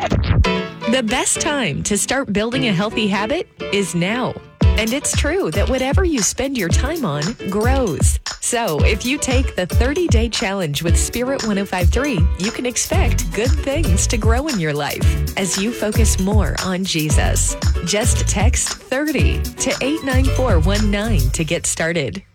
The best time to start building a healthy habit is now. And it's true that whatever you spend your time on grows. So if you take the 30-day challenge with Spirit 105.3, you can expect good things to grow in your life as you focus more on Jesus. Just text 30 to 89419 to get started.